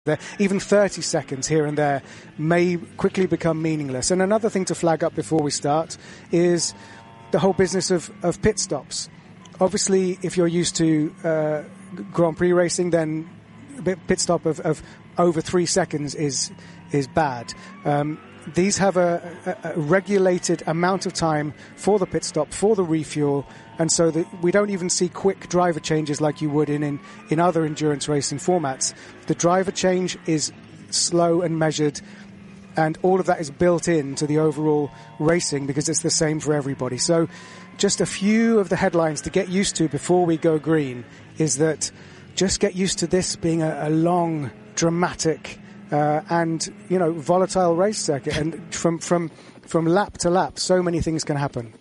there. Even 30 seconds here and there may quickly become meaningless. And another thing to flag up before we start is the whole business of pit stops. Obviously, if you're used to Grand Prix racing, then a pit stop of over 3 seconds is bad. These have a regulated amount of time for the pit stop, for the refuel, and so that we don't even see quick driver changes like you would in other endurance racing formats. The driver change is slow and measured, and all of that is built into the overall racing because it's the same for everybody. So just a few of the headlines to get used to before we go green is that just get used to this being a long, dramatic and volatile race circuit, and from lap to lap, so many things can happen.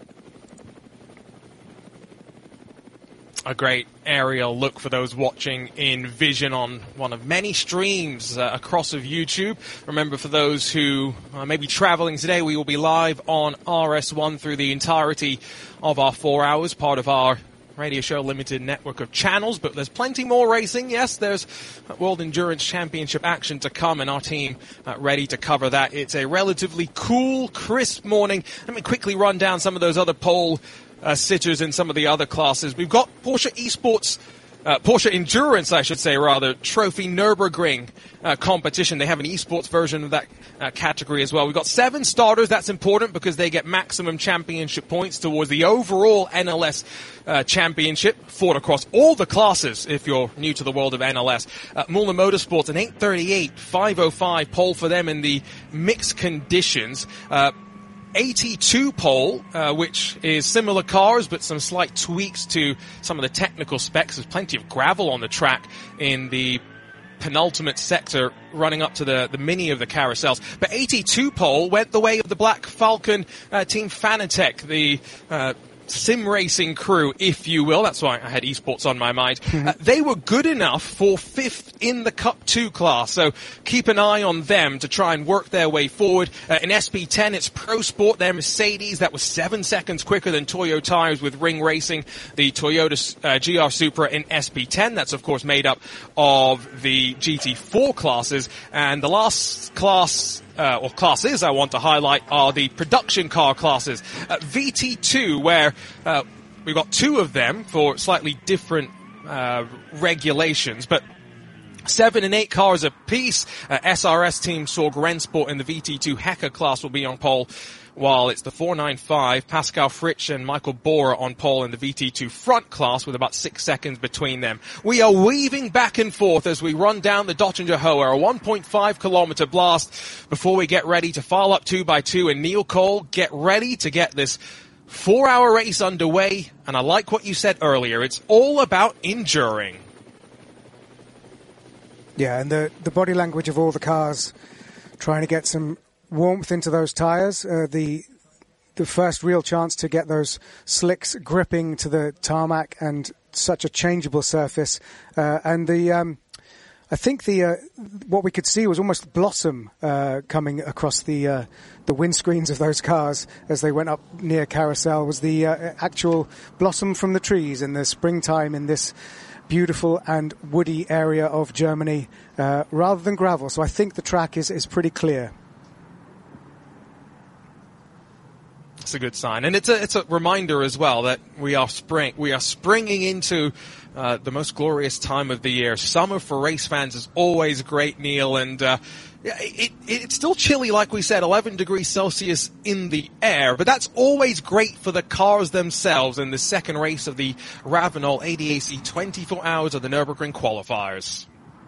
A great aerial look for those watching in vision on one of many streams across of YouTube. Remember, for those who may be traveling today, we will be live on RS1 through the entirety of our 4 hours, part of our Radio Show Limited network of channels, but there's plenty more racing. Yes, there's World Endurance Championship action to come, and our team ready to cover that. It's a relatively cool, crisp morning. Let me quickly run down some of those other pole sitters in some of the other classes. We've got Porsche Esports, Porsche Endurance, I should say, rather, Trophy Nürburgring competition. They have an esports version of that category as well. We've got 7 starters. That's important because they get maximum championship points towards the overall NLS championship, fought across all the classes if you're new to the world of NLS. Muller Motorsports, an 838, 505 pole for them in the mixed conditions. 82 pole, which is similar cars, but some slight tweaks to some of the technical specs. There's plenty of gravel on the track in the penultimate sector running up to the mini of the carousels. But 82 pole went the way of the Black Falcon Team Fanatec, the sim racing crew, if you will. That's why I had esports on my mind. They were good enough for 5th in the Cup 2 class, so keep an eye on them to try and work their way forward. In SP10, it's Pro Sport, their Mercedes. That was 7 seconds quicker than Toyo Tires with Ring Racing, the Toyota GR Supra in SP10. That's, of course, made up of the GT4 classes. And the last class or classes I want to highlight are the production car classes. VT2, where we've got 2 of them for slightly different regulations, but 7 and 8 cars apiece. SRS team Sorg Rennsport in the VT2 Hecker class will be on pole, while it's the 495, Pascal Fritsch and Michael Bora on pole in the VT2 front class with about 6 seconds between them. We are weaving back and forth as we run down the Dottinger Hohe, a 1.5 kilometer blast before we get ready to file up 2x2. And Neil Cole, get ready to get this 4-hour race underway. And I like what you said earlier. It's all about enduring. Yeah, and the body language of all the cars trying to get some warmth into those tyres. The first real chance to get those slicks gripping to the tarmac and such a changeable surface. And I think what we could see was almost blossom coming across the windscreens of those cars as they went up near Carousel, was the actual blossom from the trees in the springtime in this beautiful and woody area of Germany, rather than gravel. So I think the track is pretty clear. It's a good sign, and it's a reminder as well that we are springing into the most glorious time of the year. Summer for race fans is always great, Neil, and it's still chilly, like we said, 11 degrees Celsius in the air, but that's always great for the cars themselves in the second race of the Ravenol ADAC 24 Hours of the Nürburgring qualifiers.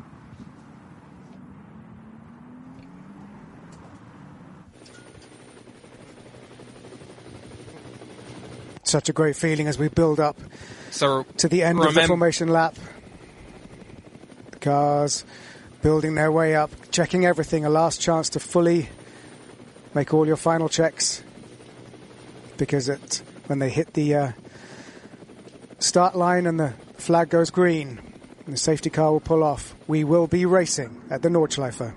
Such a great feeling as we build up to the end of the formation lap. The cars building their way up, checking everything, a last chance to fully make all your final checks, because when they hit the start line and the flag goes green and the safety car will pull off, we will be racing at the Nordschleife.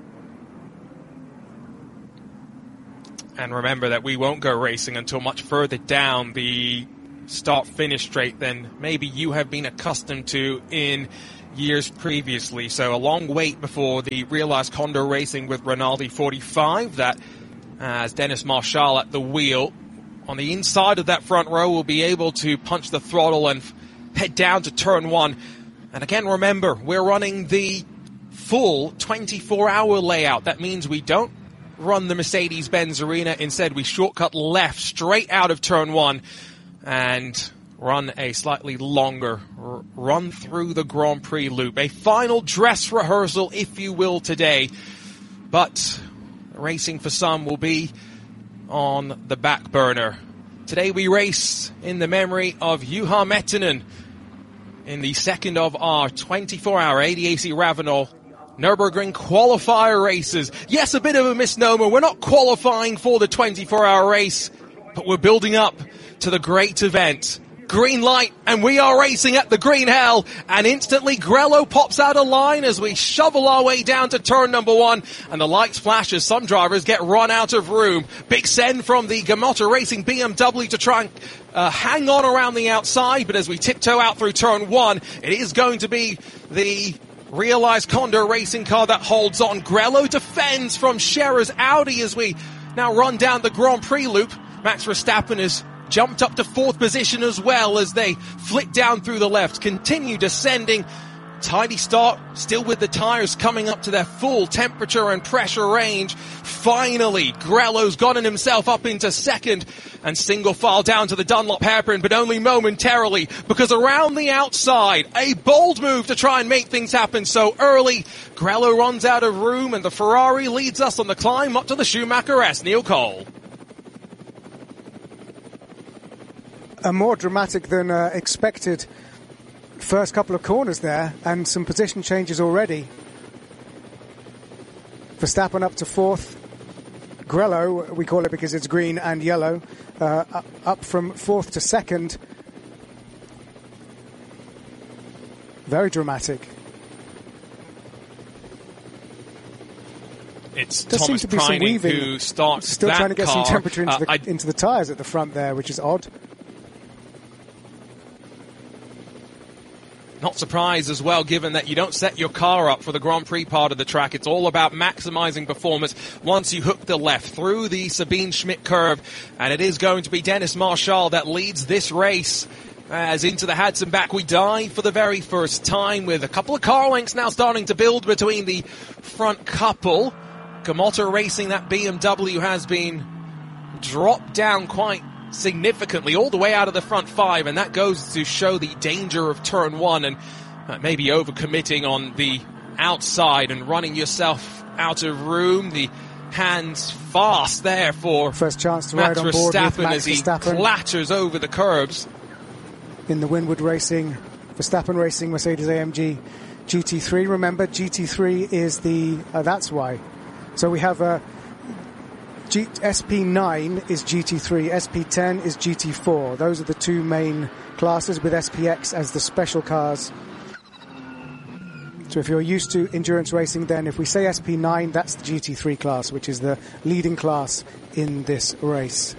And remember that we won't go racing until much further down the start-finish straight than maybe you have been accustomed to in years previously. So a long wait before the Realized Condor Racing with Rinaldi 45. That as Dennis Marshall at the wheel. On the inside of that front row, will be able to punch the throttle and head down to turn one. And again, remember, we're running the full 24-hour layout. That means we don't run the Mercedes-Benz Arena. Instead, we shortcut left straight out of turn one and run a slightly longer run through the Grand Prix loop. A final dress rehearsal, if you will, today. But racing for some will be on the back burner. Today we race in the memory of Juha Mettinen in the second of our 24-hour ADAC Ravenel Nürburgring qualifier races. Yes, a bit of a misnomer. We're not qualifying for the 24-hour race, but we're building up to the great event. Green light, and we are racing at the green hell, and instantly Grello pops out of line as we shovel our way down to turn number one, and the lights flash as some drivers get run out of room. Big send from the Gamotta Racing BMW to try and hang on around the outside, but as we tiptoe out through turn one, it is going to be the Realized Condor Racing car that holds on. Grello defends from Scherer's Audi as we now run down the Grand Prix loop. Max Verstappen is jumped up to fourth position as well as they flick down through the left, continue descending. Tidy start, still with the tyres coming up to their full temperature and pressure range. Finally, Grello's gotten himself up into second and single file down to the Dunlop hairpin, but only momentarily, because around the outside, a bold move to try and make things happen so early. Grello runs out of room and the Ferrari leads us on the climb up to the Schumacher S. Neil Cole. A more dramatic than expected first couple of corners there, and some position changes already. Verstappen up to fourth. Grello, we call it because it's green and yellow, up from fourth to second. Very dramatic. It's There Thomas seems to be some Preining weaving. who starts Still that trying to get car. some temperature into the tyres at the front there, which is odd. Not surprised as well, given that you don't set your car up for the Grand Prix part of the track. It's all about maximizing performance once you hook the left through the Sabine Schmidt curve. And it is going to be Dennis Marshall that leads this race. As into the Hudson back we dive for the very first time, with a couple of car lengths now starting to build between the front couple. Gamotta Racing, that BMW has been dropped down quite significantly all the way out of the front five, and that goes to show the danger of turn one and maybe overcommitting on the outside and running yourself out of room. The hands fast there for first chance to Max ride on board with Verstappen Max as he Verstappen clatters over the curbs. in the Winwood Racing, Verstappen Racing Mercedes-AMG GT3. Remember, GT3 is the that's why. So we have SP9 is GT3, SP10 is GT4. Those are the two main classes, with SPX as the special cars. So if you're used to endurance racing, then if we say SP9, that's the GT3 class, which is the leading class in this race.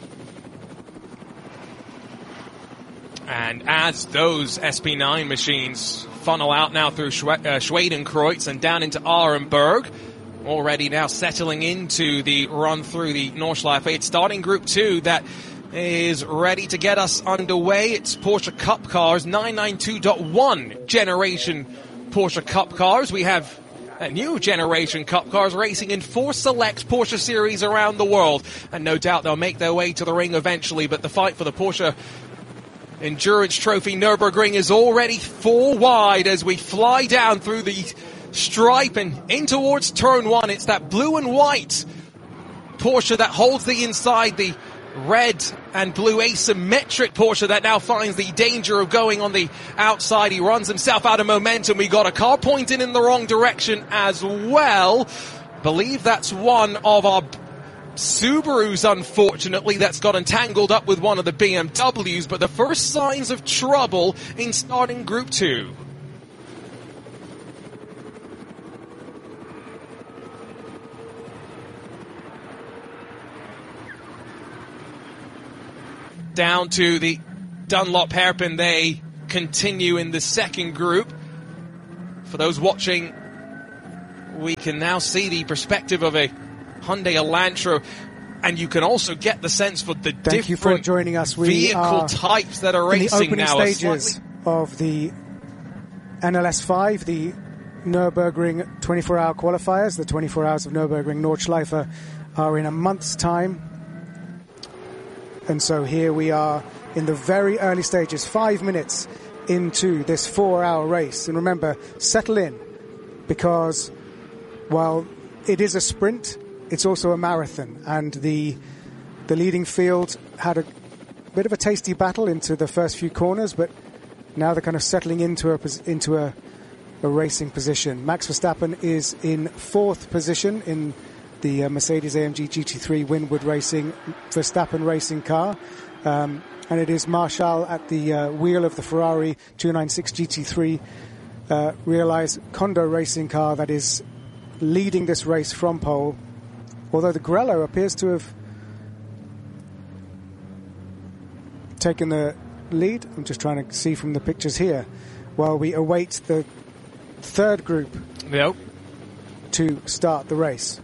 And as those SP9 machines funnel out now through Schwedenkreuz and down into Arenberg, already now settling into the run through the Nordschleife. It's starting Group 2 that is ready to get us underway. It's Porsche Cup cars, 992.1 generation Porsche Cup cars. We have a new generation Cup cars racing in 4 select Porsche series around the world. And no doubt they'll make their way to the ring eventually, but the fight for the Porsche Endurance Trophy Nürburgring is already 4 wide as we fly down through the stripe and in towards turn one. It's that blue and white Porsche that holds the inside, the red and blue asymmetric Porsche that now finds the danger of going on the outside. He runs himself out of momentum. We got a car pointing in the wrong direction as well. Believe that's one of our Subarus, unfortunately, that's got entangled up with one of the BMWs, but the first signs of trouble in starting Group 2. Down to the Dunlop hairpin, they continue in the second group. for those watching, we can now see the perspective of a Hyundai Elantra, and you can also get the sense for the Thank you for joining us. We vehicle types that are racing in the now. opening stages of the NLS 5, the Nürburgring 24-hour qualifiers. The 24 hours of Nürburgring Nordschleife are in a month's time. And so here we are in the very early stages, 5 minutes into this 4-hour race. And remember, settle in, because while it is a sprint, it's also a marathon. And the leading field had a bit of a tasty battle into the first few corners, but now they're kind of settling into a racing position. Max Verstappen is in 4th position in the Mercedes-AMG GT3 Winwood Racing Verstappen racing car. And it is Marshall at the wheel of the Ferrari 296 GT3 Realize Condor racing car that is leading this race from pole. Although the Grello appears to have taken the lead. I'm just trying to see from the pictures here while we await the third group to start the race.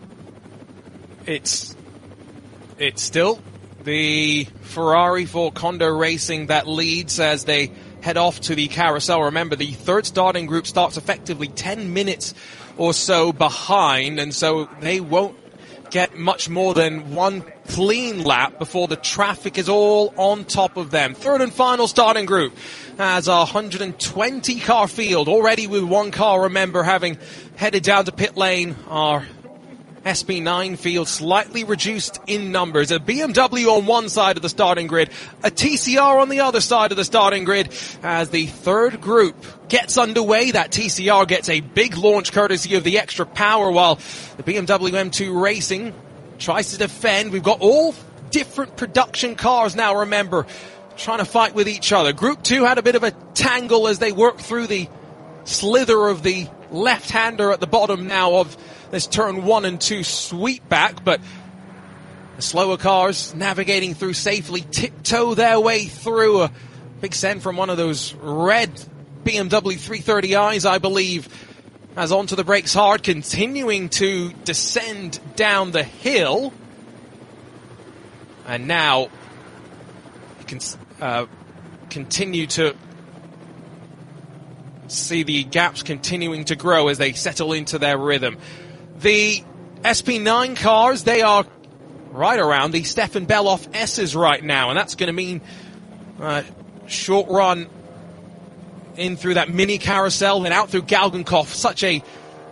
It's still the Ferrari for Condor Racing that leads as they head off to the carousel. Remember, the third starting group starts effectively 10 minutes or so behind, and so they won't get much more than one clean lap before the traffic is all on top of them. Third and final starting group has a 120 car field, already with one car, remember, having headed down to pit lane. Our SP9 field slightly reduced in numbers. A BMW on one side of the starting grid, a TCR on the other side of the starting grid. As the third group gets underway, that TCR gets a big launch courtesy of the extra power, while the BMW M2 Racing tries to defend. We've got all different production cars now, remember, trying to fight with each other. Group 2 had a bit of a tangle as they worked through the slither of the left-hander at the bottom now of this turn 1 and 2 sweep back, but the slower cars navigating through safely, tiptoe their way through. A big send from one of those red BMW 330i's, I believe, as onto the brakes hard, continuing to descend down the hill. And now you can continue to see the gaps continuing to grow as they settle into their rhythm. The SP9 cars, they are right around the Stefan Belloff S's right now, and that's going to mean short run in through that mini carousel and out through Galgenkopf. Such a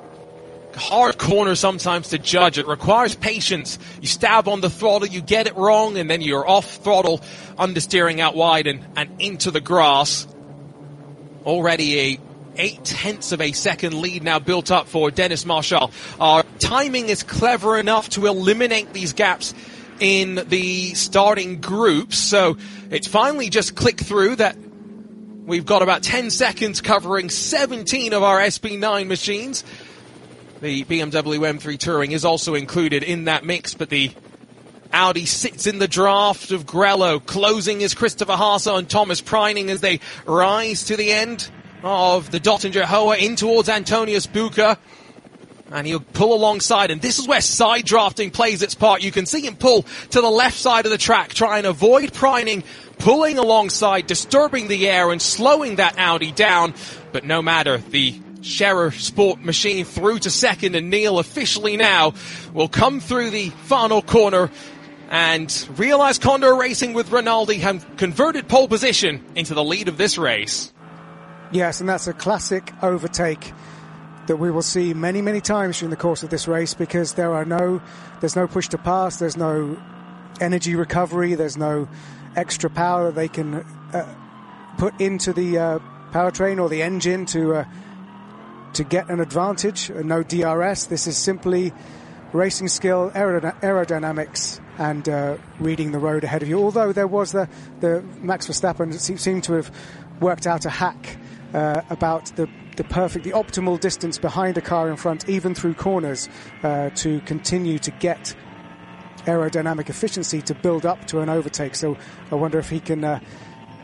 hard corner sometimes to judge. It requires patience. You stab on the throttle, you get it wrong, and then you're off throttle, understeering out wide and into the grass. Already a 0.8 of a second lead now built up for Dennis Marshall. Our timing is clever enough to eliminate these gaps in the starting groups, so it's finally just clicked through that we've got about 10 seconds covering 17 of our SP9 machines. The BMW M3 Touring is also included in that mix, but the Audi sits in the draft of Grello. Closing is Christopher Haase and Thomas Preining as they rise to the end of the Dottinger Hoa in towards Antonius Bucher. And he'll pull alongside, and this is where side drafting plays its part. You can see him pull to the left side of the track, try and avoid Preining pulling alongside, disturbing the air and slowing that Audi down. But no matter, the Scherer Sport machine through to second, and Neil officially now will come through the final corner and Realize Condor Racing with Rinaldi have converted pole position into the lead of this race. Yes, and that's a classic overtake that we will see many, many times during the course of this race, because there's no push to pass, there's no energy recovery, there's no extra power that they can put into the powertrain or the engine to get an advantage. No DRS. This is simply racing skill, aerodynamics, and reading the road ahead of you. Although there was the Max Verstappen seemed to have worked out a hack about the optimal distance behind a car in front, even through corners, to continue to get aerodynamic efficiency to build up to an overtake. So I wonder if he can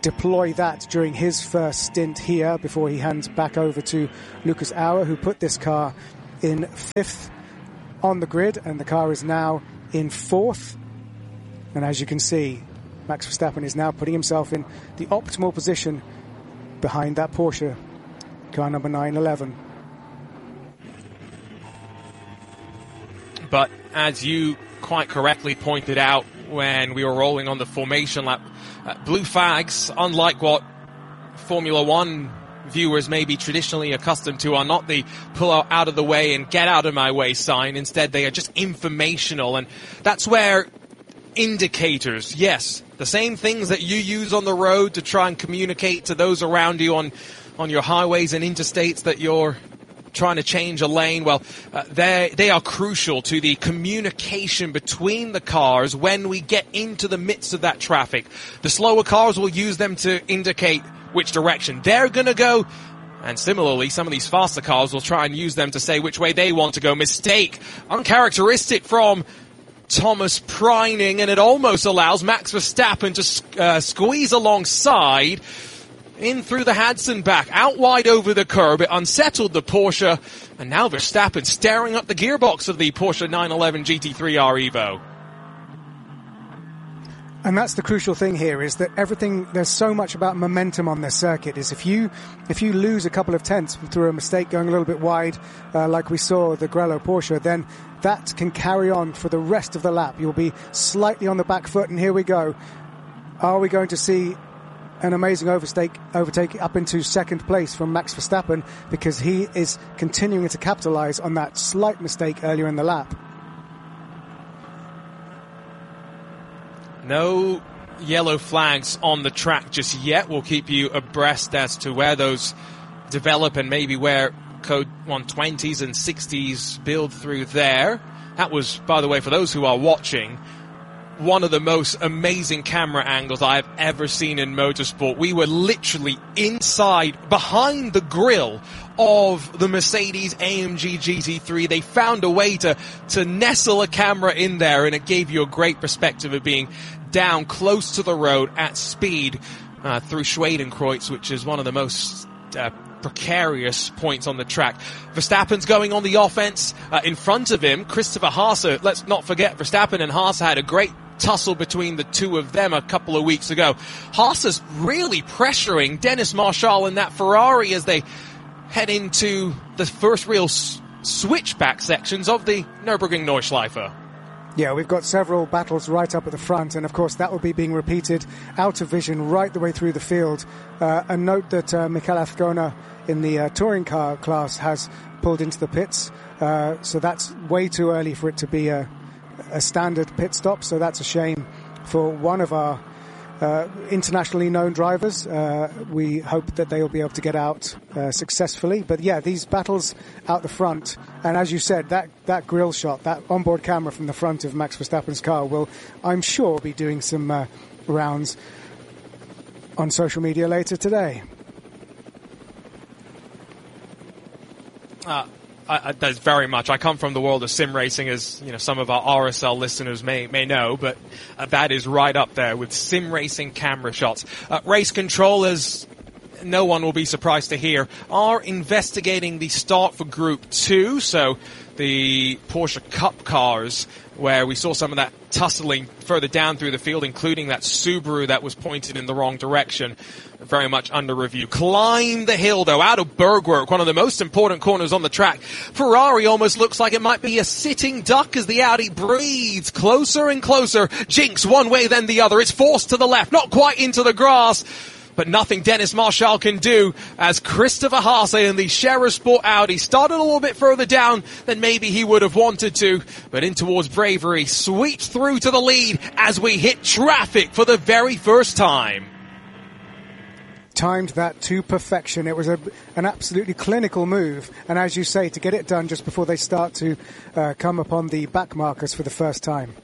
deploy that during his first stint here before he hands back over to Lucas Auer, who put this car in 5th on the grid, and the car is now in 4th. And as you can see, Max Verstappen is now putting himself in the optimal position behind that Porsche, car number 911. But as you quite correctly pointed out when we were rolling on the formation lap, blue flags, unlike what Formula One viewers may be traditionally accustomed to, are not the pull out of the way and get out of my way sign. Instead, they are just informational, and that's where indicators, yes, the same things that you use on the road to try and communicate to those around you on your highways and interstates that you're trying to change a lane, well, they are crucial to the communication between the cars when we get into the midst of that traffic. The slower cars will use them to indicate which direction they're going to go, and similarly, some of these faster cars will try and use them to say which way they want to go. Mistake, uncharacteristic from Thomas Preining, and it almost allows Max Verstappen to squeeze alongside in through the Hadson back, out wide over the curb. It unsettled the Porsche, and now Verstappen staring up the gearbox of the Porsche 911 GT3R Evo. And that's the crucial thing here, is that there's so much about momentum on this circuit, is if you lose a couple of tenths through a mistake going a little bit wide, like we saw the Grello Porsche, then that can carry on for the rest of the lap. You'll be slightly on the back foot, and here we go. Are we going to see an amazing overtake up into second place from Max Verstappen, because he is continuing to capitalize on that slight mistake earlier in the lap? No yellow flags on the track just yet. We'll keep you abreast as to where those develop and maybe where code 120s and 60s build through there. That was, by the way, for those who are watching, one of the most amazing camera angles I've ever seen in motorsport. We were literally inside, behind the grille of the Mercedes AMG GT3. They found a way to nestle a camera in there, and it gave you a great perspective of being down close to the road at speed through Schwedenkreuz, which is one of the most precarious points on the track. Verstappen's going on the offense. In front of him, Christopher Haase. Let's not forget, Verstappen and Haase had a great tussle between the two of them a couple of weeks ago. Haase's really pressuring Dennis Marshall in that Ferrari as they head into the first real switchback sections of the Nürburgring Nordschleife. Yeah, we've got several battles right up at the front, and of course that will be being repeated out of vision right the way through the field. And note that Mikel Azcona in the touring car class has pulled into the pits, so that's way too early for it to be a standard pit stop, so that's a shame for one of our internationally known drivers. We hope that they'll be able to get out successfully. But yeah, these battles out the front, and as you said, that grille shot, that onboard camera from the front of Max Verstappen's car will, I'm sure, be doing some rounds on social media later today. There's very much. I come from the world of sim racing, as you know, some of our RSL listeners may know, but that is right up there with sim racing camera shots. Race controllers, no one will be surprised to hear, are investigating the start for Group 2, so the Porsche Cup cars, where we saw some of that tussling further down through the field, including that Subaru that was pointed in the wrong direction. Very much under review. Climb the hill, though, out of Bergwerk, one of the most important corners on the track. Ferrari almost looks like it might be a sitting duck as the Audi breathes closer and closer. Jinx one way, then the other. It's forced to the left, not quite into the grass. But nothing Dennis Marshall can do, as Christopher Haase in the Scherer Sport Audi started a little bit further down than maybe he would have wanted to, but in towards Bravery, sweeps through to the lead as we hit traffic for the very first time. Timed that to perfection. It was an absolutely clinical move, and as you say, to get it done just before they start to come upon the back markers for the first time.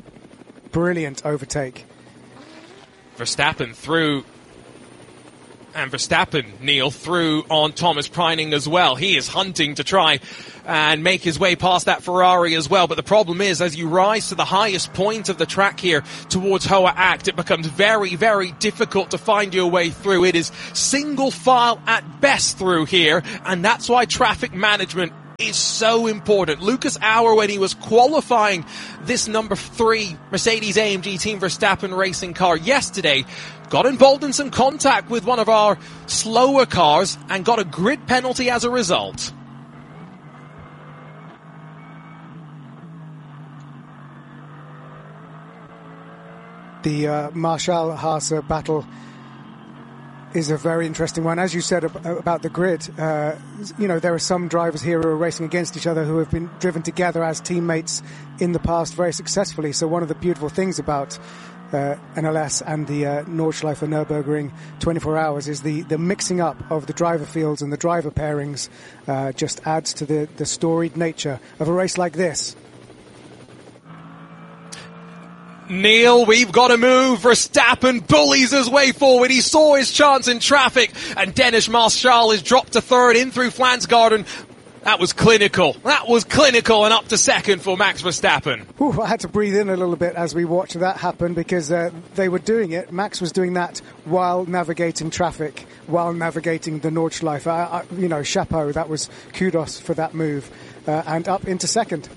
Brilliant overtake. Verstappen through And Verstappen, Neil, through on Thomas Preining as well. He is hunting to try and make his way past that Ferrari as well. But the problem is, as you rise to the highest point of the track here towards Hoa Act, it becomes very, very difficult to find your way through. It is single file at best through here, and that's why traffic management is so important. Lucas Auer, when he was qualifying this number 3 Mercedes-AMG Team Verstappen racing car yesterday, got involved in some contact with one of our slower cars and got a grid penalty as a result. The Marshall-Haase battle is a very interesting one. As you said about the grid, there are some drivers here who are racing against each other who have been driven together as teammates in the past very successfully. So one of the beautiful things about NLS and the Nordschleife Nürburgring 24 Hours is the mixing up of the driver fields and the driver pairings just adds to the storied nature of a race like this. Neil, we've got to move. Verstappen bullies his way forward. He saw his chance in traffic, and Dennis Marshall is dropped to third in through Flansgarden. That was clinical. And up to second for Max Verstappen. Ooh, I had to breathe in a little bit as we watched that happen because they were doing it. Max was doing that while navigating traffic, while navigating the Nordschleife. Chapeau. That was kudos for that move. And up into second.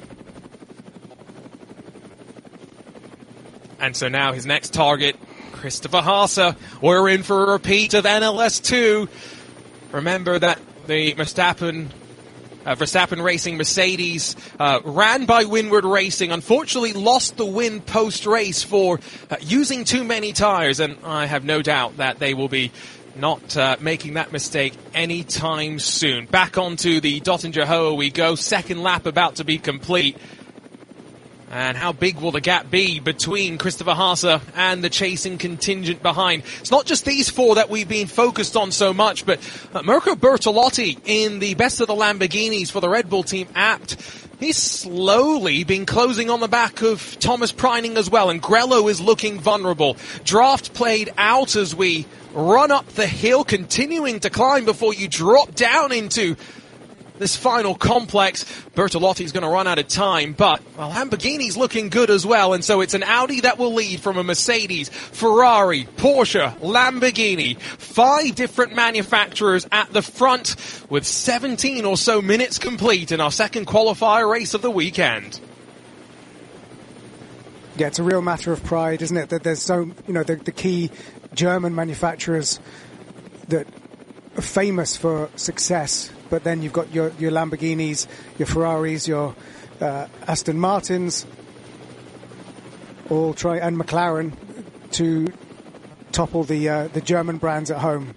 And so now his next target, Christopher Haase. We're in for a repeat of NLS2. Remember that the Verstappen Racing Mercedes ran by Windward Racing, unfortunately lost the win post-race for using too many tyres, and I have no doubt that they will be not making that mistake anytime soon. Back onto the Dottinger Hoa we go, second lap about to be complete. And how big will the gap be between Christopher Haase and the chasing contingent behind? It's not just these four that we've been focused on so much, but Mirko Bertolotti in the best of the Lamborghinis for the Red Bull team Abt. He's slowly been closing on the back of Thomas Preining as well, and Grello is looking vulnerable. Draft played out as we run up the hill, continuing to climb before you drop down into this final complex. Bertolotti's going to run out of time, but Lamborghini's looking good as well, and so it's an Audi that will lead from a Mercedes, Ferrari, Porsche, Lamborghini. 5 different manufacturers at the front with 17 or so minutes complete in our second qualifier race of the weekend. Yeah, it's a real matter of pride, isn't it? That there's the key German manufacturers that are famous for success, but then you've got your Lamborghinis, your Ferraris, your Aston Martins, and McLaren to topple the German brands at home.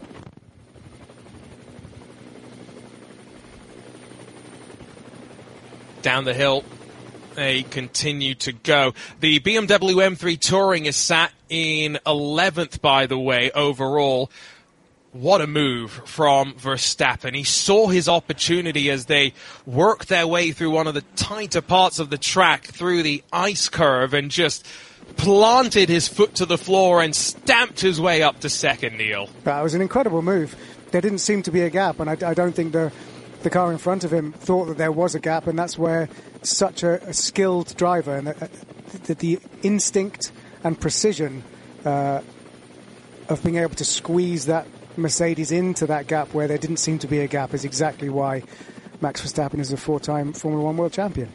Down the hill, they continue to go. The BMW M3 Touring is sat in 11th, by the way, overall. What a move from Verstappen. He saw his opportunity as they worked their way through one of the tighter parts of the track through the ice curve and just planted his foot to the floor and stamped his way up to second, Neil. That was an incredible move. There didn't seem to be a gap, and I don't think the car in front of him thought that there was a gap, and that's where such a skilled driver and the instinct and precision of being able to squeeze that Mercedes into that gap where there didn't seem to be a gap is exactly why Max Verstappen is a 4-time Formula 1 world champion.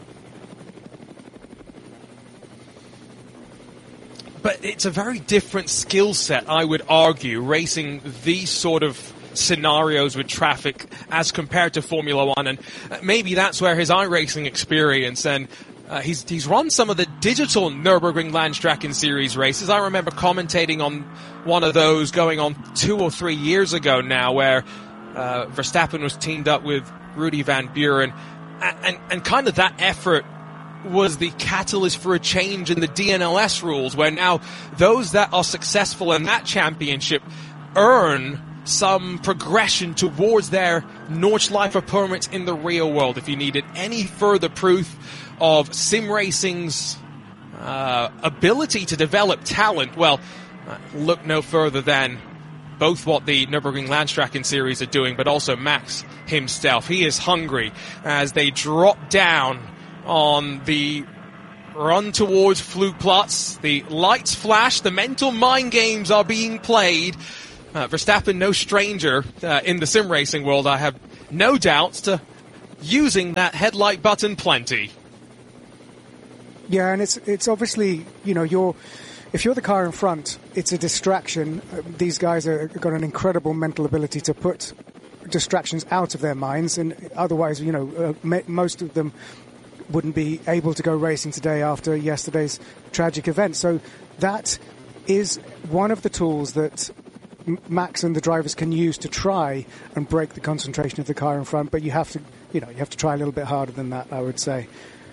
But it's a very different skill set, I would argue, racing these sort of scenarios with traffic as compared to Formula 1, and maybe that's where his iRacing experience and he's run some of the digital Nürburgring Landstracken Series races. I remember commentating on one of those going on 2 or 3 years ago now, where Verstappen was teamed up with Rudy Van Buren, and kind of that effort was the catalyst for a change in the DNLS rules, where now those that are successful in that championship earn some progression towards their Nordschleife permits in the real world. If you needed any further proof of sim racing's ability to develop talent, well, look no further than both what the Nürburgring Landstraßen series are doing, but also Max himself. He is hungry as they drop down on the run towards Flugplatz. The lights flash, the mental mind games are being played. Verstappen, no stranger in the sim racing world, I have no doubts, to using that headlight button plenty. Yeah, and it's obviously, if you're the car in front, it's a distraction. These guys have got an incredible mental ability to put distractions out of their minds, and otherwise, most of them wouldn't be able to go racing today after yesterday's tragic event. So that is one of the tools that Max and the drivers can use to try and break the concentration of the car in front. But you have to try a little bit harder than that, I would say.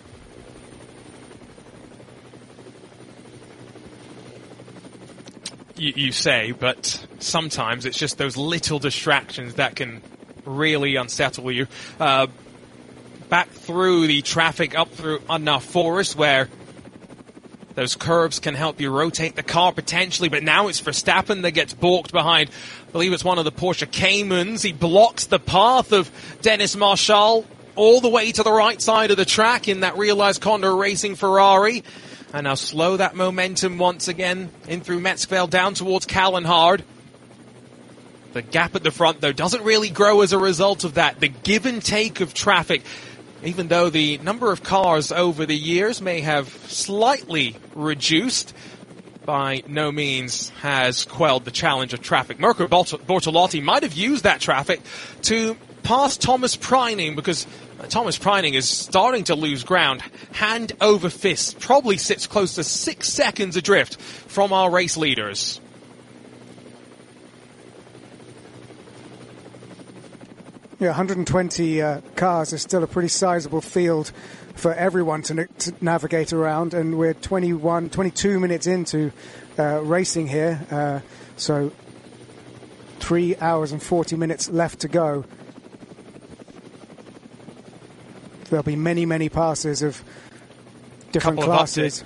You say, but sometimes it's just those little distractions that can really unsettle you. Back through the traffic, up through Anaff Forest, where those curves can help you rotate the car potentially, but now it's Verstappen that gets balked behind, I believe it's one of the Porsche Caymans. He blocks the path of Dennis Marshall all the way to the right side of the track in that realized Condor Racing Ferrari. And now slow that momentum once again in through Metzgeveld down towards Kallenhard. The gap at the front, though, doesn't really grow as a result of that. The give and take of traffic, even though the number of cars over the years may have slightly reduced, by no means has quelled the challenge of traffic. Mirko Bortolotti might have used that traffic to pass Thomas Preining, because Thomas Preining is starting to lose ground. Hand over fist, probably sits close to 6 seconds adrift from our race leaders. Yeah, 120 cars is still a pretty sizable field for everyone to navigate around, and we're 22 minutes into racing here, so 3 hours and 40 minutes left to go. There'll be many, many passes of different classes.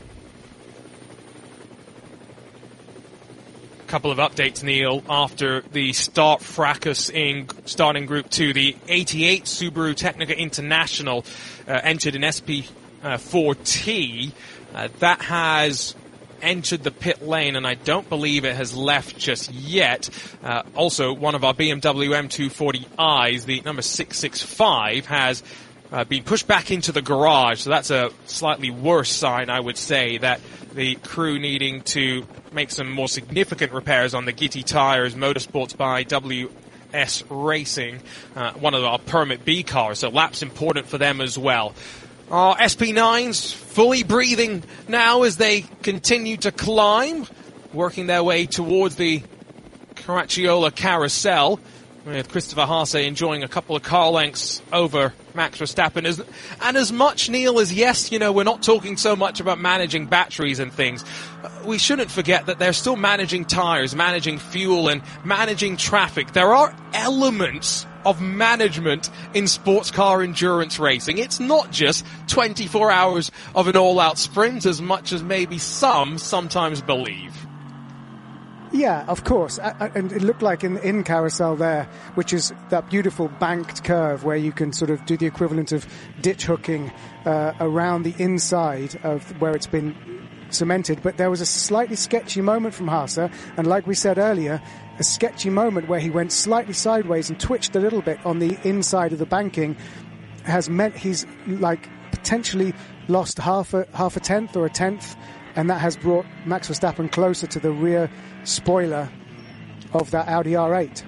Couple of updates, Neil, after the start fracas in starting Group 2. The 88 Subaru Technica International entered in SP4T. That has entered the pit lane, and I don't believe it has left just yet. Also, one of our BMW M240i's, the number 665, has been pushed back into the garage. So that's a slightly worse sign, I would say, that the crew needing to make some more significant repairs on the Gitti tyres, Motorsports by WS Racing, one of our Permit B cars, so laps important for them as well. Our SP9s fully breathing now as they continue to climb, working their way towards the Caracciola Carousel, with Christopher Haase enjoying a couple of car lengths over Max Verstappen. And as much, Neil, as yes, we're not talking so much about managing batteries and things, we shouldn't forget that they're still managing tires, managing fuel, and managing traffic. There are elements of management in sports car endurance racing. It's not just 24 hours of an all-out sprint, as much as maybe some sometimes believe. Yeah, of course. And it looked like in Carousel there, which is that beautiful banked curve where you can sort of do the equivalent of ditch hooking around the inside of where it's been cemented. But there was a slightly sketchy moment from Haase, and like we said earlier, a sketchy moment where he went slightly sideways and twitched a little bit on the inside of the banking has meant he's potentially lost half a tenth or a tenth, and that has brought Max Verstappen closer to the rear spoiler of that Audi R8.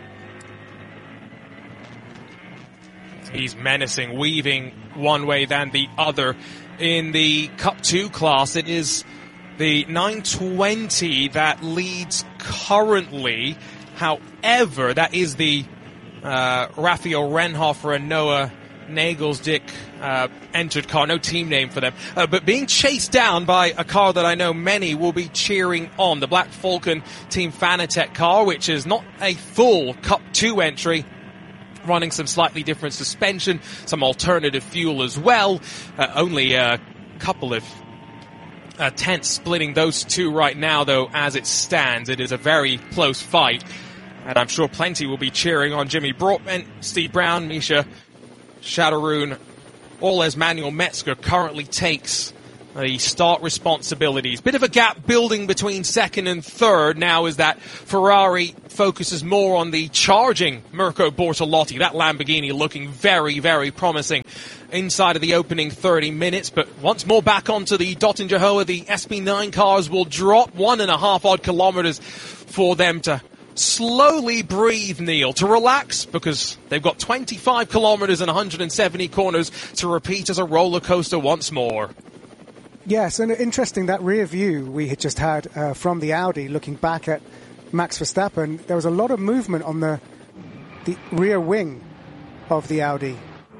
He's menacing, weaving one way than the other. In the Cup 2 class, it is the 920 that leads currently. However, that is the Raphael Renhofer and Noah Nagelsdick entered car, no team name for them, but being chased down by a car that I know many will be cheering on, the Black Falcon Team Fanatec car, which is not a full Cup 2 entry, running some slightly different suspension, some alternative fuel as well, only a couple of tenth splitting those two right now, though, as it stands. It is a very close fight. And I'm sure plenty will be cheering on Jimmy Broadbent, Steve Brown, Misha Shatteroon, all as Manuel Metzger currently takes the start responsibilities. Bit of a gap building between second and third now as that Ferrari focuses more on the charging Mirko Bortolotti. That Lamborghini looking very, very promising inside of the opening 30 minutes. But once more back onto the Dottinger Hoa, the SB9 cars will drop 1.5 odd kilometers for them to slowly breathe, Neil, to relax, because they've got 25 kilometers and 170 corners to repeat as a roller coaster once more. Yes, and interesting, that rear view we had just had from the Audi looking back at Max Verstappen. There was a lot of movement on the rear wing of the Audi.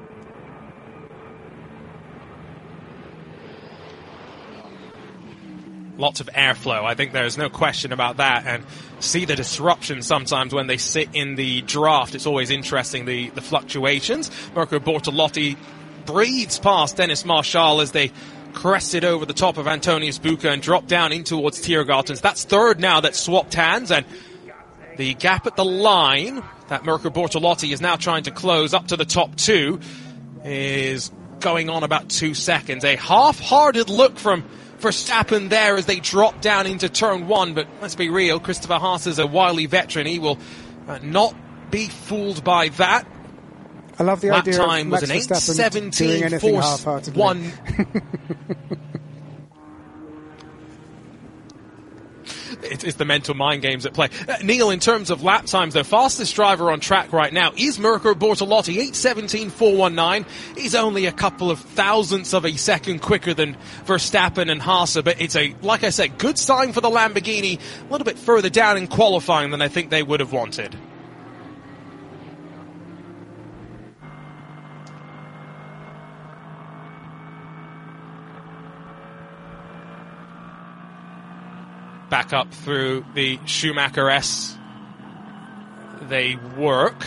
Lots of airflow. I think there's no question about that. And see the disruption sometimes when they sit in the draft. It's always interesting, the fluctuations. Mirko Bortolotti breathes past Dennis Marshall as they crested over the top of Antonius Bucca and dropped down in towards Tiergarten. That's third now that swapped hands, and the gap at the line that Mirko Bortolotti is now trying to close up to the top two is going on about 2 seconds. A half-hearted look from Verstappen there as they drop down into turn one, but let's be real, Christopher Haas is a wily veteran. He will not be fooled by that. I love the idea time of was Max an Verstappen doing anything half-heartedly. 8:17.41. It's the mental mind games at play. Neil, in terms of lap times, the fastest driver on track right now is Mirko Bortolotti, 8:17.419. He's only a couple of thousandths of a second quicker than Verstappen and Haas, but it's like I said, good sign for the Lamborghini, a little bit further down in qualifying than I think they would have wanted. Back up through the Schumacher S. They work.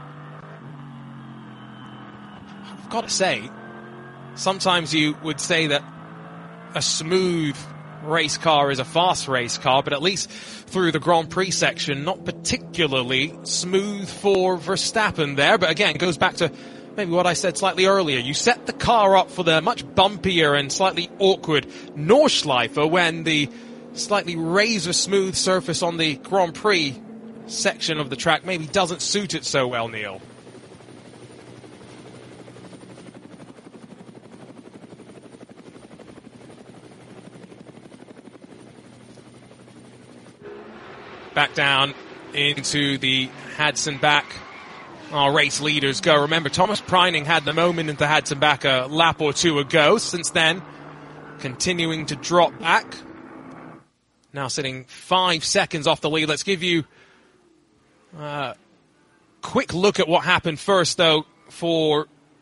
I've got to say, sometimes you would say that a smooth race car is a fast race car, but at least through the Grand Prix section, not particularly smooth for Verstappen there. But again, it goes back to maybe what I said slightly earlier. You set the car up for the much bumpier and slightly awkward Nordschleife when the slightly razor-smooth surface on the Grand Prix section of the track maybe doesn't suit it so well, Neil. Back down into the Hadson-Back. Our race leaders go. Remember, Thomas Preining had the moment into Hadson-Back a lap or two ago. Since then, continuing to drop back. Now sitting 5 seconds off the lead. Let's give you a quick look at what happened first, though, for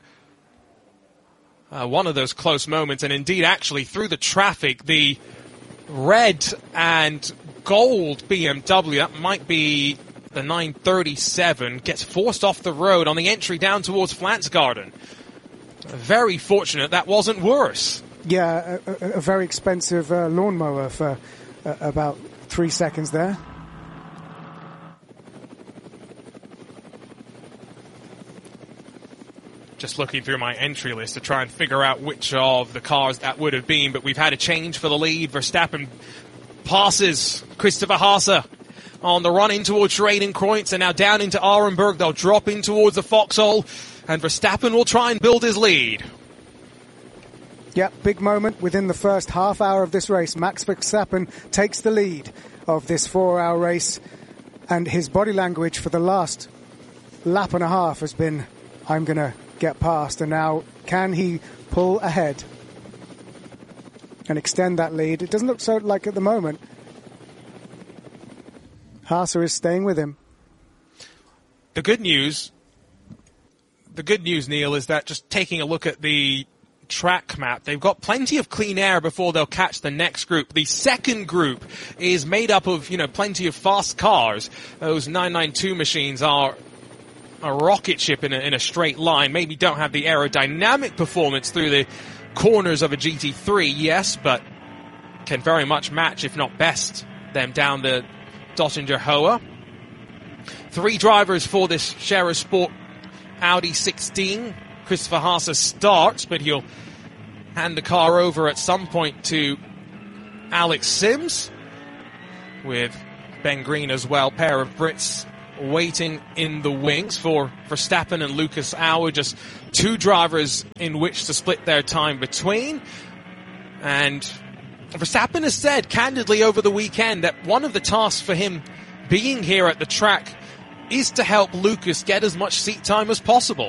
one of those close moments. And indeed, actually, through the traffic, the red and gold BMW, that might be the 937, gets forced off the road on the entry down towards Flansgarden. Very fortunate that wasn't worse. Yeah, a very expensive lawnmower for about 3 seconds there. Just looking through my entry list to try and figure out which of the cars that would have been, but we've had a change for the lead. Verstappen passes Christopher Haas on the run in towards Schradenkreuz, and now down into Arenberg. They'll drop in towards the foxhole, and Verstappen will try and build his lead. Yeah, big moment within the first half hour of this race. Max Verstappen takes the lead of this 4-hour race, and his body language for the last lap and a half has been, I'm going to get past. And now, can he pull ahead and extend that lead? It doesn't look so like at the moment. Haas is staying with him. The good news, Neil, is that just taking a look at the track map, they've got plenty of clean air before they'll catch the next group. The second group is made up of, plenty of fast cars. Those 992 machines are a rocket ship in a straight line. Maybe don't have the aerodynamic performance through the corners of a GT3, yes, but can very much match, if not best, them down the Dottinger Hoa. 3 drivers for this Scherer Sport Audi 16. Christopher Haase starts, but he'll hand the car over at some point to Alex Sims, with Ben Green as well. Pair of Brits waiting in the wings for Verstappen and Lucas Auer. Just 2 drivers in which to split their time between. And Verstappen has said candidly over the weekend that one of the tasks for him being here at the track is to help Lucas get as much seat time as possible.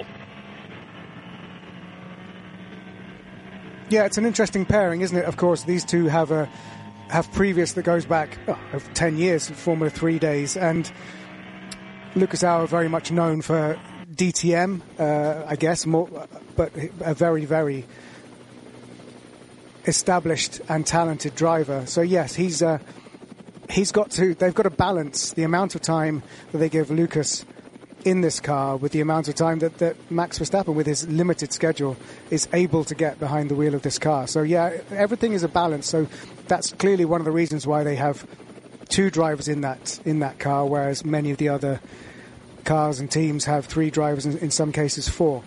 Yeah, it's an interesting pairing, isn't it? Of course, these two have previous that goes back over 10 years, Formula 3 days, and Lucas Auer very much known for DTM, I guess, more, but a very, very established and talented driver. So yes, they've got to balance the amount of time that they give Lucas in this car with the amount of time that Max Verstappen, with his limited schedule, is able to get behind the wheel of this car. So yeah, everything is a balance. So that's clearly one of the reasons why they have 2 drivers in that car, whereas many of the other cars and teams have 3 drivers, in some cases 4.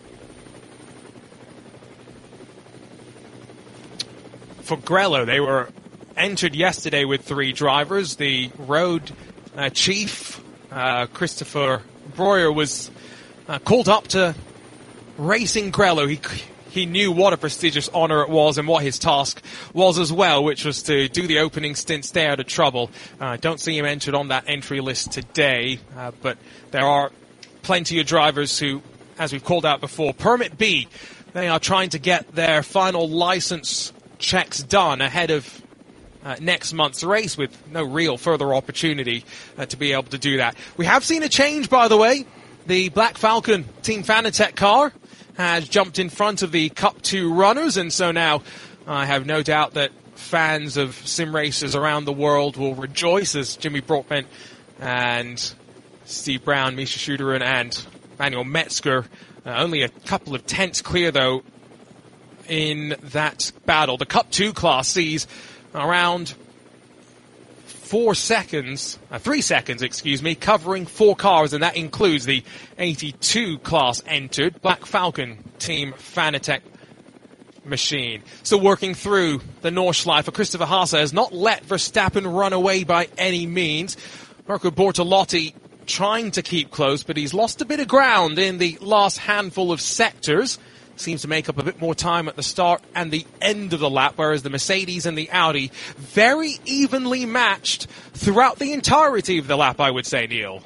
For Grello, they were entered yesterday with 3 drivers. The road chief, Christopher Breuer, was called up to racing Grello. He knew what a prestigious honour it was and what his task was as well, which was to do the opening stint, stay out of trouble. Don't see him entered on that entry list today, but there are plenty of drivers who, as we've called out before, Permit B, they are trying to get their final licence checks done ahead of next month's race, with no real further opportunity to be able to do that. We have seen a change, by the way. The Black Falcon Team Fanatec car has jumped in front of the Cup 2 runners, and so now I have no doubt that fans of sim races around the world will rejoice as Jimmy Brockman and Steve Brown, Misha Schuderen and Manuel Metzger, only a couple of tenths clear, though, in that battle. The Cup 2 class sees around 3 seconds, covering 4 cars, and that includes the 82 class entered Black Falcon Team Fanatec machine. Still working through the Nordschleife. Christopher Haase has not let Verstappen run away by any means. Marco Bortolotti trying to keep close, but he's lost a bit of ground in the last handful of sectors. Seems to make up a bit more time at the start and the end of the lap, whereas the Mercedes and the Audi very evenly matched throughout the entirety of the lap, I would say, Neil.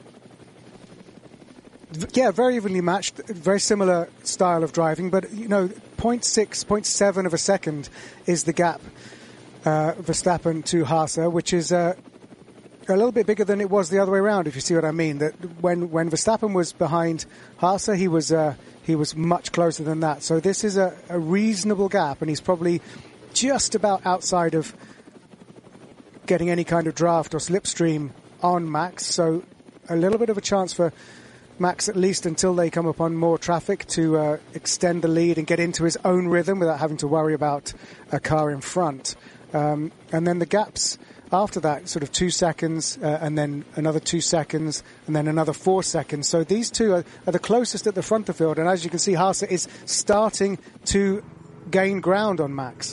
Yeah, very evenly matched, very similar style of driving, but, 0.6, 0.7 of a second is the gap, Verstappen to Haase, which is a little bit bigger than it was the other way around, if you see what I mean. That when Verstappen was behind Haase, he was much closer than that. So this is a reasonable gap, and he's probably just about outside of getting any kind of draft or slipstream on Max. So a little bit of a chance for Max, at least until they come upon more traffic, to extend the lead and get into his own rhythm without having to worry about a car in front. And then the gaps after that, sort of 2 seconds, and then another 2 seconds, and then another 4 seconds. So these two are the closest at the front of the field. And as you can see, Haase is starting to gain ground on Max.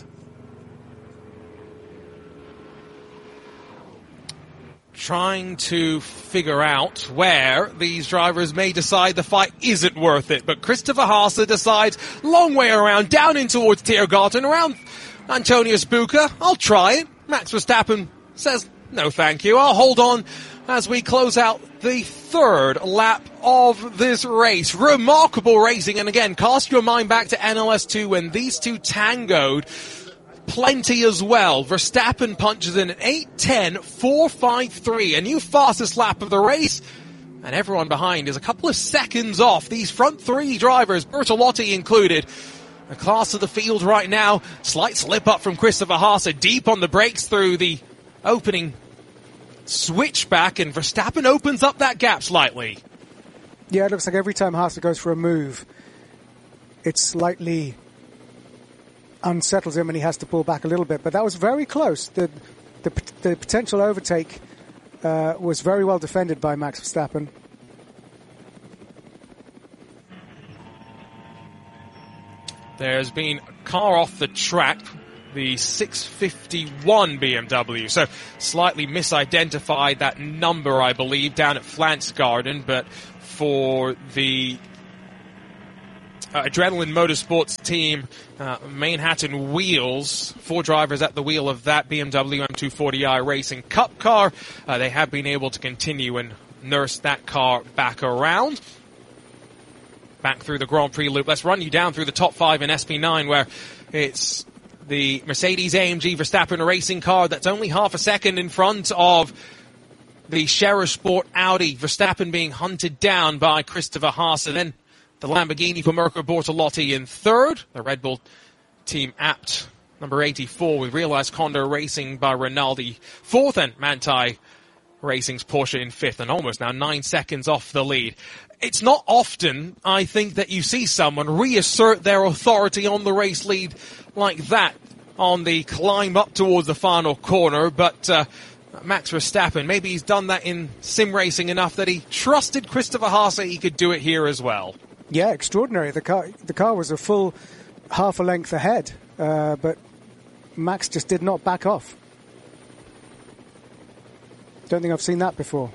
Trying to figure out where these drivers may decide the fight isn't worth it. But Christopher Haase decides, long way around, down in towards Tiergarten, around Antonius Bucher. I'll try it. Max Verstappen says, no thank you, I'll hold on as we close out the 3rd lap of this race. Remarkable racing, and again, cast your mind back to NLS2 when these two tangoed plenty as well. Verstappen punches in an 8:10.453, a new fastest lap of the race, and everyone behind is a couple of seconds off. These front 3 drivers, Bertolotti included, the class of the field right now. Slight slip up from Christopher Haase, deep on the brakes through the opening switchback, and Verstappen opens up that gap slightly. Yeah, it looks like every time Haase goes for a move, it's slightly unsettles him and he has to pull back a little bit. But that was very close. The potential overtake was very well defended by Max Verstappen. There's been a car off the track, the 651 BMW. So slightly misidentified that number, I believe, down at Flansgarden. But for the Adrenaline Motorsports team, Manhattan Wheels, 4 drivers at the wheel of that BMW M240i Racing Cup car, they have been able to continue and nurse that car back around. Back through the Grand Prix loop. Let's run you down through the top 5 in SP9, where it's the Mercedes-AMG Verstappen racing car that's only half a second in front of the Scherer Sport Audi. Verstappen being hunted down by Christopher Haase. Then the Lamborghini for Mirko Bortolotti in third. The Red Bull team Abt, number 84, with Realized Condor Racing by Rinaldi fourth, and Manthey Racing's Porsche in fifth, and almost now 9 seconds off the lead. It's not often, I think, that you see someone reassert their authority on the race lead like that on the climb up towards the final corner, but Max Verstappen, maybe he's done that in sim racing enough that he trusted Christopher Haase he could do it here as well. Yeah, extraordinary. The car was a full half a length ahead, but Max just did not back off. Don't think I've seen that before.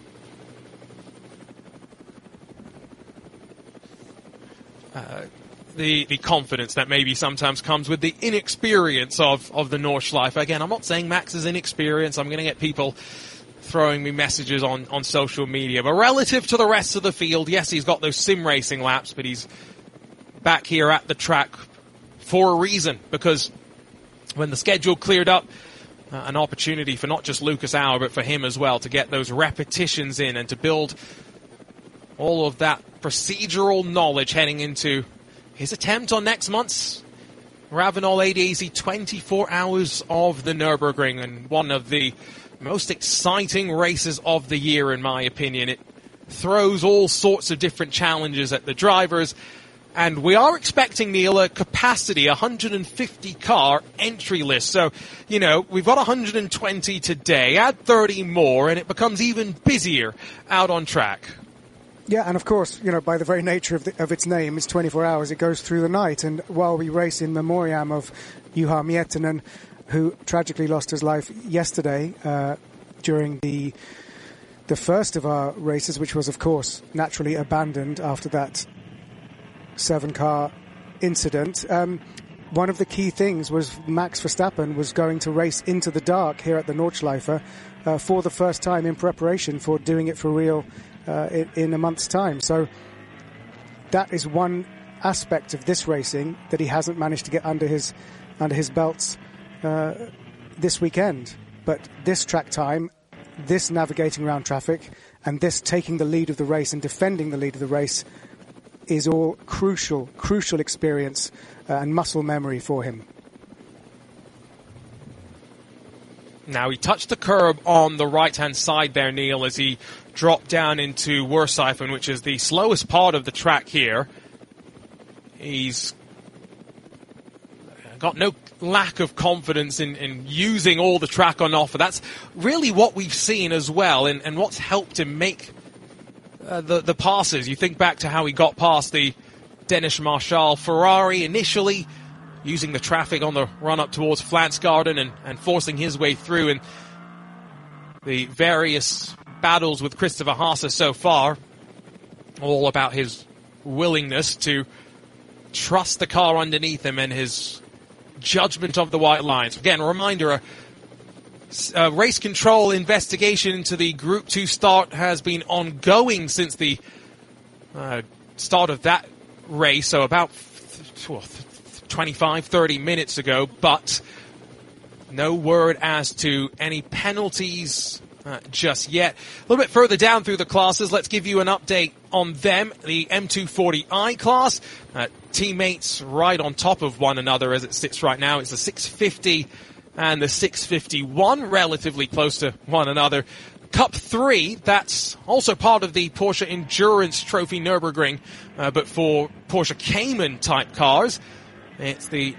The confidence that maybe sometimes comes with the inexperience of the Nordschleife. Again, I'm not saying Max is inexperienced. I'm going to get people throwing me messages on social media. But relative to the rest of the field, yes, he's got those sim racing laps, but he's back here at the track for a reason. Because when the schedule cleared up, an opportunity for not just Lucas Auer, but for him as well, to get those repetitions in and to build all of that procedural knowledge heading into his attempt on next month's Ravenel ADAC 24 Hours of the Nürburgring, and one of the most exciting races of the year, in my opinion. It throws all sorts of different challenges at the drivers, and we are expecting, Neil, a capacity 150 car entry list. So, you know, we've got 120 today, add 30 more, and it becomes even busier out on track. Yeah, and of course, you know, by the very nature of its name, it's 24 hours, it goes through the night. And while we race in memoriam of Juha Miettinen, who tragically lost his life yesterday during the first of our races, which was, of course, naturally abandoned after that 7-car incident. One of the key things was Max Verstappen was going to race into the dark here at the Nordschleife for the first time in preparation for doing it for real in a month's time. So that is one aspect of this racing that he hasn't managed to get under his belts this weekend. But this track time, this navigating around traffic, and this taking the lead of the race and defending the lead of the race is all crucial experience and muscle memory for him. Now, he touched the curb on the right-hand side there, Neil, as he dropped down into Wurseifen, which is the slowest part of the track here. He's got no lack of confidence in using all the track on offer. That's really what we've seen as well, and what's helped him make the passes. You think back to how he got past the Dennis Marshall Ferrari initially, using the traffic on the run-up towards Flansgarden and forcing his way through, and the various battles with Christopher Haase so far, all about his willingness to trust the car underneath him and his judgment of the white lines. Again, a reminder, a race control investigation into the Group 2 start has been ongoing since the start of that race, so about 25-30 minutes ago, but no word as to any penalties just yet. A little bit further down through the classes, let's give you an update on them. The M240i class, teammates right on top of one another as it sits right now. It's the 650 and the 651, relatively close to one another. Cup 3, that's also part of the Porsche Endurance Trophy Nürburgring, but for Porsche Cayman type cars. It's the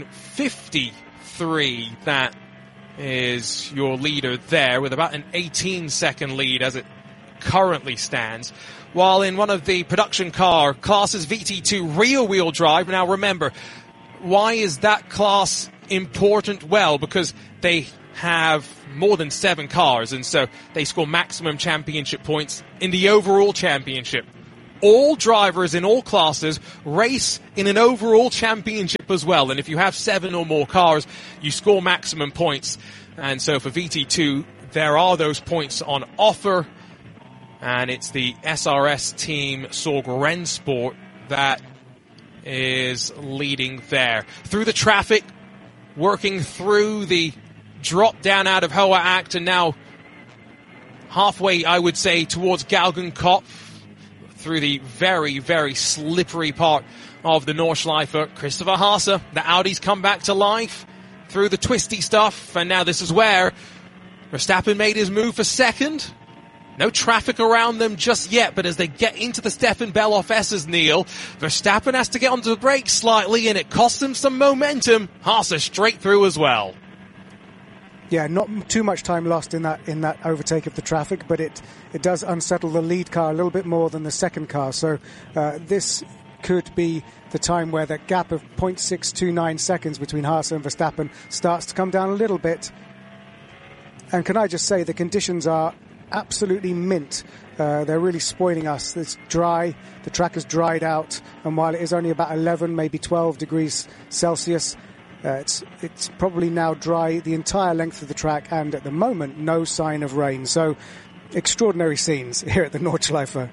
9:53 that is your leader there, with about an 18-second lead as it currently stands. While in one of the production car classes, VT2 rear-wheel drive. Now remember, why is that class important? Well, because they have more than 7 cars, and so they score maximum championship points in the overall championship. All drivers in all classes race in an overall championship as well, and if you have 7 or more cars, you score maximum points. And so for VT2, there are those points on offer, and it's the SRS team Sorg Rennsport that is leading there. Through the traffic, working through the drop down out of Hoa Act, and now halfway, I would say, towards Galgenkopf, through the very, very slippery part of the Nordschleife. Christopher Haase, the Audis come back to life through the twisty stuff, and now this is where Verstappen made his move for second. No traffic around them just yet, but as they get into the Stefan Bellof S's, Neil, Verstappen has to get onto the brakes slightly, and it costs him some momentum. Haase straight through as well. Yeah, not too much time lost in that overtake of the traffic, but it does unsettle the lead car a little bit more than the second car. So this could be the time where that gap of 0.629 seconds between Haase and Verstappen starts to come down a little bit. And can I just say, the conditions are absolutely mint. They're really spoiling us. It's dry, the track has dried out, and while it is only about 11, maybe 12 degrees Celsius, it's probably now dry the entire length of the track, and at the moment, no sign of rain. So, extraordinary scenes here at the Nordschleife.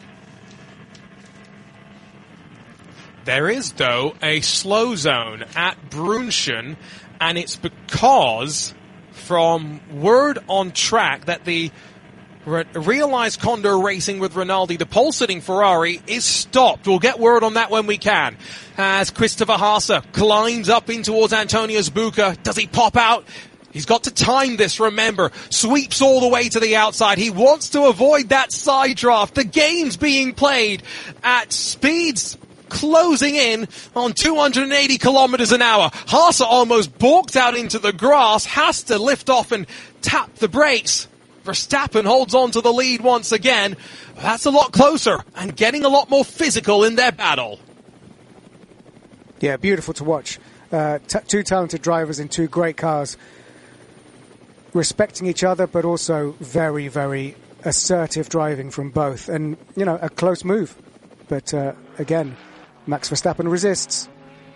There is, though, a slow zone at Brunchen, and it's because, from word on track, that the Realized Condor Racing with Rinaldi, the pole-sitting Ferrari, is stopped. We'll get word on that when we can. As Christopher Haase climbs up in towards Antonio Zbuka, does he pop out? He's got to time this, remember. Sweeps all the way to the outside. He wants to avoid that side draft. The game's being played at speeds closing in on 280 kilometers an hour. Haase almost balked out into the grass, has to lift off and tap the brakes. Verstappen holds on to the lead once again. That's a lot closer and getting a lot more physical in their battle. Yeah, beautiful to watch. Two talented drivers in 2 great cars, respecting each other, but also very, very assertive driving from both. And, you know, a close move. But, again, Max Verstappen resists.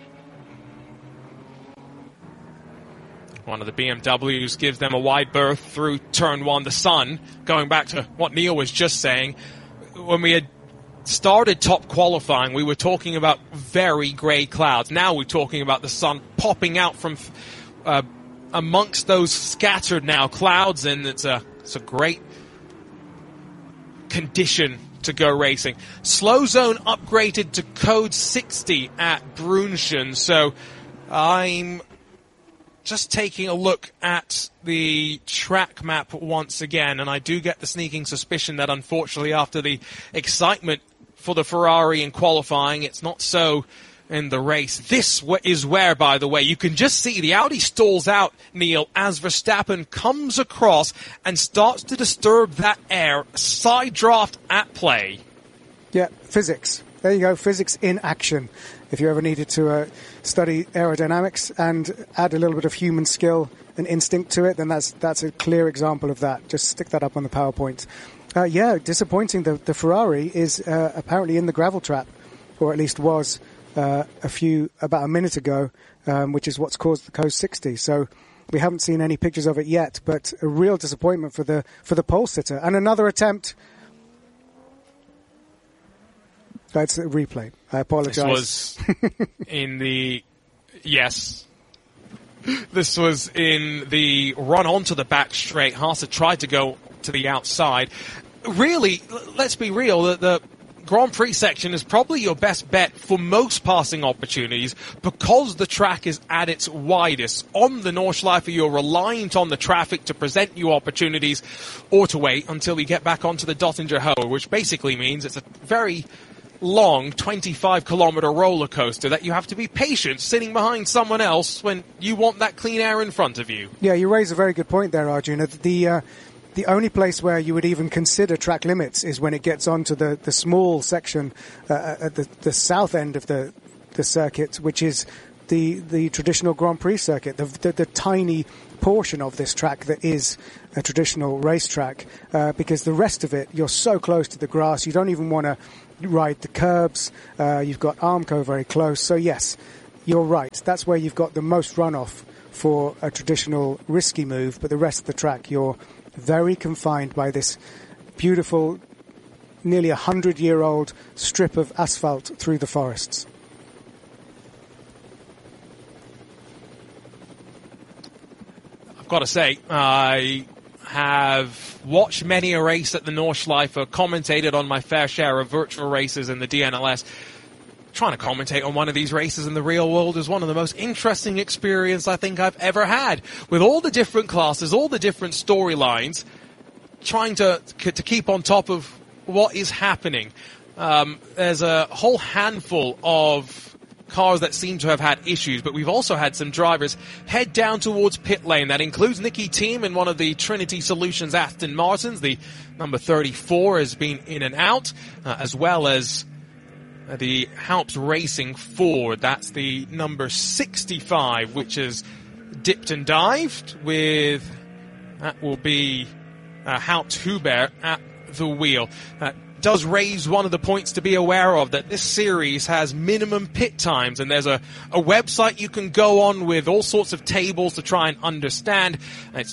One of the BMWs gives them a wide berth through turn 1. The sun, going back to what Neil was just saying, when we had started top qualifying, we were talking about very grey clouds. Now we're talking about the sun popping out from amongst those scattered now clouds, and it's a great condition to go racing. Slow zone upgraded to code 60 at Brunchen, so I'm just taking a look at the track map once again, and I do get the sneaking suspicion that unfortunately after the excitement for the Ferrari in qualifying, it's not so in the race. This is where, by the way, you can just see the Audi stalls out, Neil, as Verstappen comes across and starts to disturb that air. Side draft at play. Yeah, physics. There you go, physics in action. If you ever needed to study aerodynamics and add a little bit of human skill and instinct to it, then that's a clear example of that. Just stick that up on the PowerPoint. Yeah, disappointing. The Ferrari is apparently in the gravel trap, or at least was about a minute ago, which is what's caused the code 60. So we haven't seen any pictures of it yet, but a real disappointment for the pole sitter. And another attempt. That's a replay. I apologize. This was in the... Yes. This was in the run onto the back straight. Haase tried to go to the outside. Really, let's be real, the Grand Prix section is probably your best bet for most passing opportunities because the track is at its widest. On the Nordschleife, you're reliant on the traffic to present you opportunities or to wait until you get back onto the Dottinger Hoe, which basically means it's a very long 25-kilometer roller coaster that you have to be patient sitting behind someone else when you want that clean air in front of you. Yeah, you raise a very good point there, Arjuna. The only place where you would even consider track limits is when it gets onto the small section at the south end of the circuit, which is the traditional Grand Prix circuit, the tiny portion of this track that is a traditional racetrack, because the rest of it, you're so close to the grass, you don't even want to ride the curbs. You've got Armco very close. So yes, you're right. That's where you've got the most runoff for a traditional risky move, but the rest of the track, you're very confined by this beautiful, nearly 100-year-old strip of asphalt through the forests. I've got to say, I have watched many a race at the Nordschleife, commentated on my fair share of virtual races in the DNLS. Trying to commentate on one of these races in the real world is one of the most interesting experiences I think I've ever had. With all the different classes, all the different storylines, trying to keep on top of what is happening. There's a whole handful of cars that seem to have had issues, but we've also had some drivers head down towards pit lane. That includes Nicky Thiem in one of the Trinity Solutions Aston Martins. The number 34 has been in and out, as well as the Halps Racing Ford. That's the number 65, which is dipped and dived with, that will be Haupt Hubert at the wheel. Does raise one of the points to be aware of, that this series has minimum pit times, and there's a website you can go on with all sorts of tables to try and understand. It's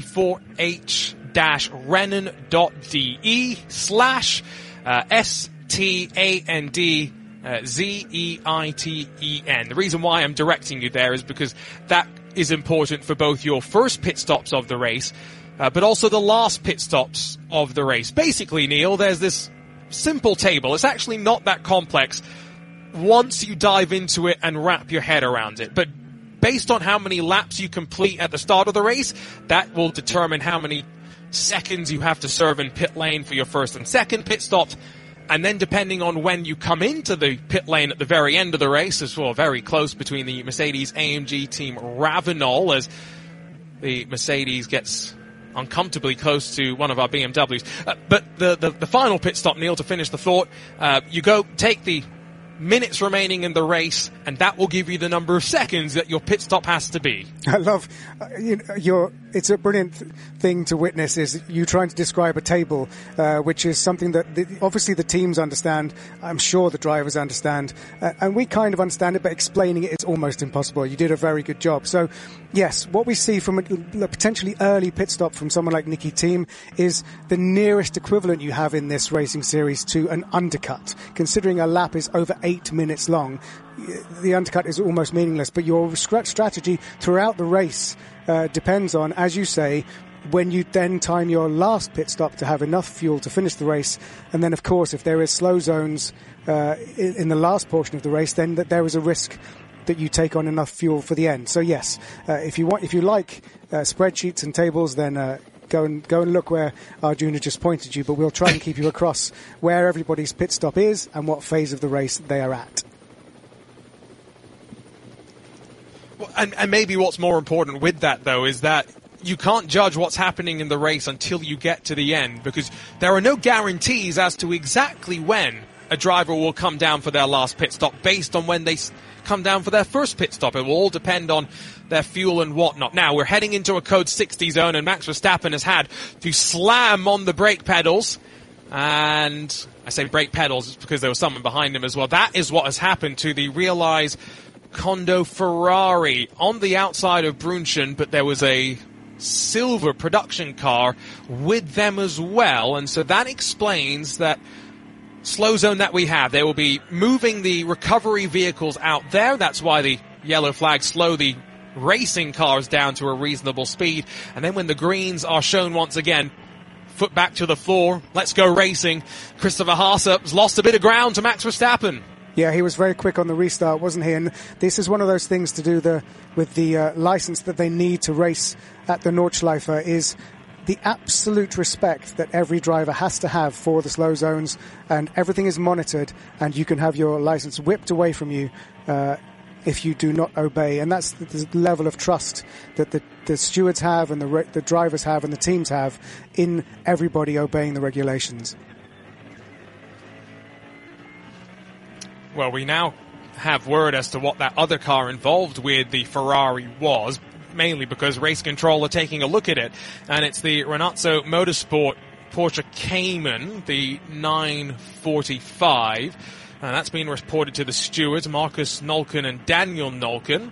24h-rennen.de/STANDZEITEN. The reason why I'm directing you there is because that is important for both your first pit stops of the race, but also the last pit stops of the race. Basically, Neil, there's this simple table. It's actually not that complex once you dive into it and wrap your head around it. But based on how many laps you complete at the start of the race, that will determine how many seconds you have to serve in pit lane for your first and second pit stops. And then depending on when you come into the pit lane at the very end of the race, as well, very close between the Mercedes-AMG team Ravenol, as the Mercedes gets uncomfortably close to one of our BMWs. But the final pit stop, Neil, to finish the thought, you go take the minutes remaining in the race, and that will give you the number of seconds that your pit stop has to be. I love it's a brilliant thing to witness, is you trying to describe a table, which is something that obviously the teams understand. I'm sure the drivers understand, and we kind of understand it, but explaining it is almost impossible. You did a very good job. So yes, what we see from a potentially early pit stop from someone like Nicky Thiem is the nearest equivalent you have in this racing series to an undercut. Considering a lap is over 8 minutes long, the undercut is almost meaningless, but your strategy throughout the race depends on, as you say, when you then time your last pit stop to have enough fuel to finish the race. And then, of course, if there is slow zones in the last portion of the race, then there is a risk that you take on enough fuel for the end. So yes, if you like spreadsheets and tables, then go and look where Arjuna just pointed you, but we'll try and keep you across where everybody's pit stop is and what phase of the race they are at. Well, and maybe what's more important with that, though, is that you can't judge what's happening in the race until you get to the end, because there are no guarantees as to exactly when a driver will come down for their last pit stop based on when they come down for their first pit stop. It will all depend on their fuel and whatnot. Now, we're heading into a code 60 zone, and Max Verstappen has had to slam on the brake pedals. And I say brake pedals because there was someone behind him as well. That is what has happened to the Realize Kondo Ferrari on the outside of Brunchen, but there was a silver production car with them as well. And so that explains that slow zone that we have. They will be moving the recovery vehicles out there. That's why the yellow flags slow the racing cars down to a reasonable speed. And then when the greens are shown once again, foot back to the floor, let's go racing. Christopher Haase has lost a bit of ground to Max Verstappen. Yeah, he was very quick on the restart, wasn't he? And this is one of those things to do with the license that they need to race at the Nordschleife, is the absolute respect that every driver has to have for the slow zones, and everything is monitored, and you can have your license whipped away from you if you do not obey. And that's the level of trust that the stewards have, and the drivers have, and the teams have in everybody obeying the regulations. Well, we now have word as to what that other car involved with the Ferrari was, mainly because Race Control are taking a look at it, and it's the Renazzo Motorsport Porsche Cayman, the 945, and that's been reported to the stewards, Marcus Nolken and Daniel Nolken.